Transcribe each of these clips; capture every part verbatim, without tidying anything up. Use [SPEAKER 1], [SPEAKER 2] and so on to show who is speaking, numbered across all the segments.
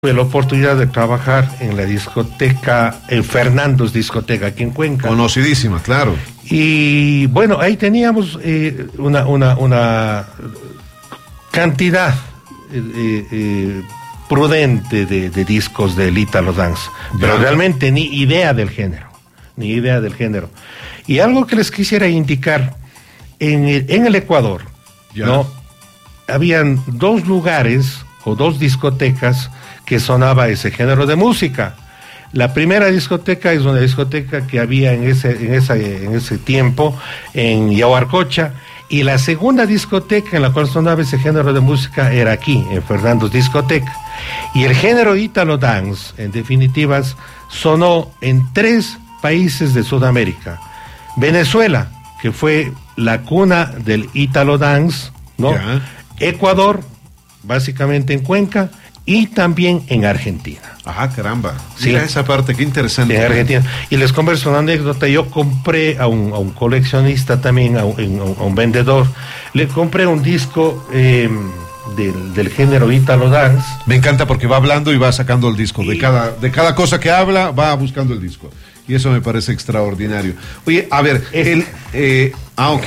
[SPEAKER 1] Tuve la oportunidad de trabajar en la discoteca, en Fernando's Discoteca, aquí en Cuenca.
[SPEAKER 2] Conocidísima, claro.
[SPEAKER 1] Y bueno, ahí teníamos eh, una, una, una cantidad eh, eh, prudente de, de discos del Italo Dance, pero
[SPEAKER 2] Ya.
[SPEAKER 1] realmente ni idea del género, ni idea del género. Y algo que les quisiera indicar, en el, en el Ecuador,
[SPEAKER 2] Ya.
[SPEAKER 1] ¿no? Habían dos lugares o dos discotecas que sonaba ese género de música. La primera discoteca es una discoteca que había en ese, en esa, en ese tiempo en Yaguarcocha, y la segunda discoteca en la cual sonaba ese género de música era aquí, en Fernando's Discoteca. Y el género Italo Dance, en definitivas, sonó en tres países de Sudamérica. Venezuela, que fue la cuna del Italo Dance, ¿no?
[SPEAKER 2] Ya.
[SPEAKER 1] Ecuador, básicamente en Cuenca, y también en Argentina.
[SPEAKER 2] Ajá, caramba.
[SPEAKER 1] Sí.
[SPEAKER 2] Mira esa parte, qué interesante.
[SPEAKER 1] En Argentina. Y les converso una anécdota. Yo compré a un, a un coleccionista también, a un, a un vendedor, le compré un disco eh, del, del género Italo Dance.
[SPEAKER 2] Me encanta porque va hablando y va sacando el disco. De
[SPEAKER 1] Y-
[SPEAKER 2] cada, de cada cosa que habla, va buscando el disco. Y eso me parece extraordinario. Oye, a ver,
[SPEAKER 1] Este.
[SPEAKER 2] el, eh, ah, ok.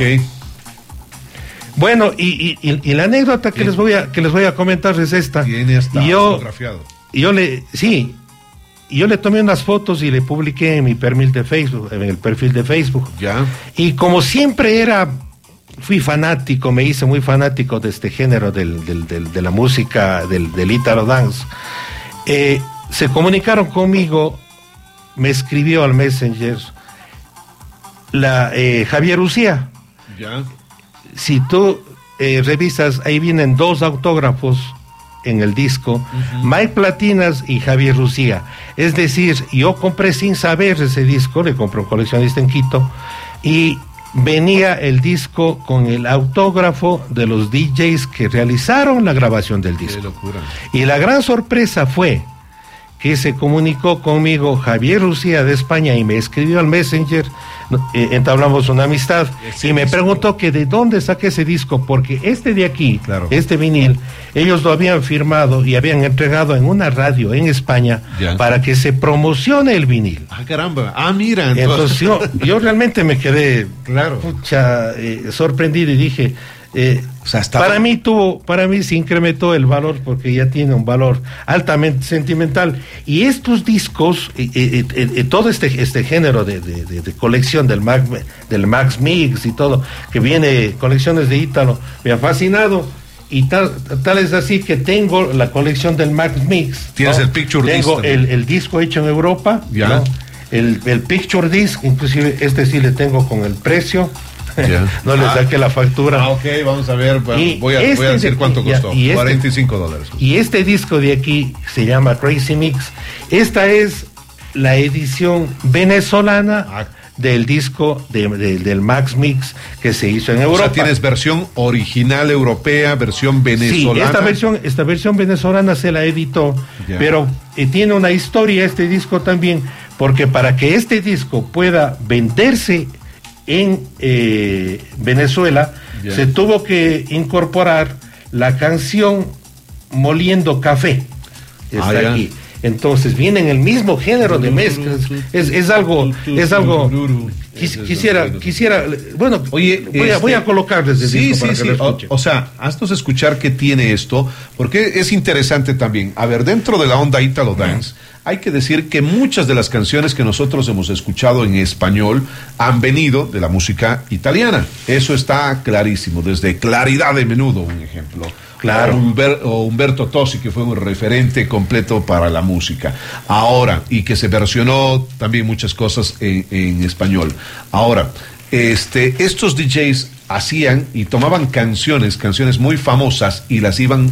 [SPEAKER 1] Bueno, y, y, y- y la anécdota que
[SPEAKER 2] Bien.
[SPEAKER 1] les voy a que les voy a comentar es esta.
[SPEAKER 2] Tiene hasta
[SPEAKER 1] yo,
[SPEAKER 2] fotografiado.
[SPEAKER 1] yo le, sí, yo le tomé unas fotos y le publiqué en mi perfil de Facebook, en el perfil de Facebook.
[SPEAKER 2] Ya.
[SPEAKER 1] Y como siempre era, fui fanático, me hice muy fanático de este género del, del, del- de la música, del, del Italo Dance. Eh, se comunicaron conmigo, me escribió al Messenger la eh, Javier Ucía.
[SPEAKER 2] Ya.
[SPEAKER 1] Si tú eh, revisas, ahí vienen dos autógrafos en el disco, uh-huh. Mike Platinas y Javier Lucía. Es decir, yo compré sin saber ese disco, le compré un coleccionista en Quito, y venía el disco con el autógrafo de los D Js que realizaron la grabación del disco.
[SPEAKER 2] Qué locura.
[SPEAKER 1] Y la gran sorpresa fue que se comunicó conmigo Javier Lucía de España y me escribió al Messenger, eh, entablamos una amistad,
[SPEAKER 2] Ese
[SPEAKER 1] y me
[SPEAKER 2] disco.
[SPEAKER 1] preguntó que de dónde saqué ese disco, porque este de aquí,
[SPEAKER 2] Claro.
[SPEAKER 1] este vinil, ellos lo habían firmado y habían entregado en una radio en España
[SPEAKER 2] Ya.
[SPEAKER 1] para que se promocione el vinil.
[SPEAKER 2] Ah, caramba. Ah, mira.
[SPEAKER 1] Entonces yo, yo realmente me quedé
[SPEAKER 2] Claro.
[SPEAKER 1] pucha, eh, sorprendido y dije, eh,
[SPEAKER 2] O sea, estaba-
[SPEAKER 1] para mí tuvo, para mí se incrementó el valor porque ya tiene un valor altamente sentimental. Y estos discos, eh, eh, eh, eh, todo este, este género de, de, de- de colección del Max, del Max Mix y todo, que viene colecciones de Ítalo, me ha fascinado. Y tal, tal es así que tengo la colección del Max Mix.
[SPEAKER 2] Tienes
[SPEAKER 1] ¿no?
[SPEAKER 2] el picture disc
[SPEAKER 1] Tengo
[SPEAKER 2] también.
[SPEAKER 1] el, el disco hecho en Europa,
[SPEAKER 2] Ya.
[SPEAKER 1] ¿no? el, el picture disc, inclusive este sí le tengo con el precio.
[SPEAKER 2] Ya.
[SPEAKER 1] No le
[SPEAKER 2] Ah.
[SPEAKER 1] saqué la factura.
[SPEAKER 2] Ah, ok, vamos a ver. va-
[SPEAKER 1] Y
[SPEAKER 2] Voy a,
[SPEAKER 1] este
[SPEAKER 2] voy a decir
[SPEAKER 1] de-
[SPEAKER 2] cuánto
[SPEAKER 1] ya,
[SPEAKER 2] costó.
[SPEAKER 1] y este-
[SPEAKER 2] cuarenta y cinco dólares.
[SPEAKER 1] Y este disco de aquí se llama Crazy Mix. Esta es la edición venezolana
[SPEAKER 2] Ah.
[SPEAKER 1] del disco de- de- del Max Mix que se hizo en
[SPEAKER 2] O
[SPEAKER 1] Europa.
[SPEAKER 2] sea, tienes versión original europea, versión
[SPEAKER 1] Sí,
[SPEAKER 2] venezolana.
[SPEAKER 1] esta versión, esta versión venezolana se la editó,
[SPEAKER 2] Ya.
[SPEAKER 1] pero eh, tiene una historia este disco también, porque para que este disco pueda venderse en eh, Venezuela,
[SPEAKER 2] Ya.
[SPEAKER 1] se tuvo que incorporar la canción Moliendo Café. Está
[SPEAKER 2] Ah, ya.
[SPEAKER 1] aquí. Entonces viene en el mismo género de mezclas. Es, es algo, es algo. quis- Quisiera, quisiera, bueno,
[SPEAKER 2] Oye,
[SPEAKER 1] voy, a,
[SPEAKER 2] este-
[SPEAKER 1] voy a colocarles el
[SPEAKER 2] sí,
[SPEAKER 1] disco
[SPEAKER 2] sí,
[SPEAKER 1] para que
[SPEAKER 2] sí.
[SPEAKER 1] lo
[SPEAKER 2] O,
[SPEAKER 1] escuchen.
[SPEAKER 2] o sea, haznos escuchar qué tiene esto, porque es interesante también. A ver, dentro de la onda Italo Dance, hay que decir que muchas de las canciones que nosotros hemos escuchado en español han venido de la música italiana. Eso está clarísimo. Desde Claridad de Menudo, un ejemplo.
[SPEAKER 1] Claro.
[SPEAKER 2] O, Humber- o Humberto Tossi, que fue un referente completo para la música. Ahora, y que se versionó también muchas cosas en, en español. Ahora, este, estos D Js hacían y tomaban canciones, canciones muy famosas, y las iban,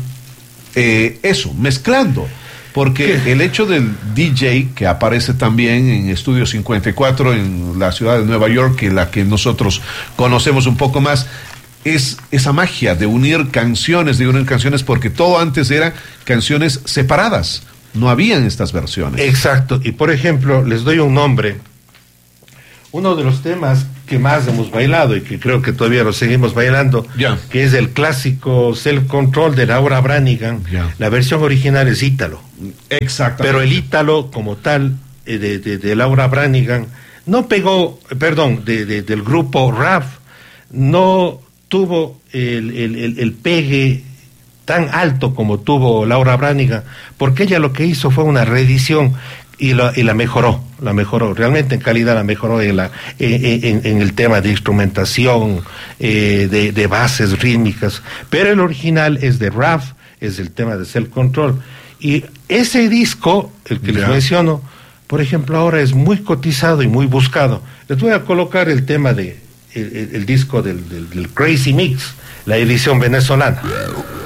[SPEAKER 2] eh, eso, mezclando. Porque
[SPEAKER 1] ¿Qué?
[SPEAKER 2] el hecho del D J que aparece también en Estudio cincuenta y cuatro en la ciudad de Nueva York, que la que nosotros conocemos un poco más, es esa magia de unir canciones, de unir canciones, porque todo antes era canciones separadas, no habían estas versiones.
[SPEAKER 1] Exacto, y por ejemplo, les doy un nombre. Uno de los temas que más hemos bailado y que creo que todavía lo seguimos bailando,
[SPEAKER 2] yeah.
[SPEAKER 1] que es el clásico Self Control de Laura Branigan.
[SPEAKER 2] Yeah.
[SPEAKER 1] La versión original es Ítalo.
[SPEAKER 2] Exactamente.
[SPEAKER 1] Pero el Ítalo como tal, eh, de, de, de Laura Branigan, no pegó, perdón, de, de, del grupo R A F, no tuvo el, el, el, el pegue tan alto como tuvo Laura Branigan, porque ella lo que hizo fue una reedición y la, y la mejoró, la mejoró, realmente en calidad la mejoró en, la, en, en, en el tema de instrumentación, eh, de, de bases rítmicas, pero el original es de R A F, es el tema de Self Control, y ese disco, el que yeah. les menciono, por ejemplo, ahora es muy cotizado y muy buscado. Les voy a colocar el tema de el, el, el disco del, del, del Crazy Mix, la edición venezolana.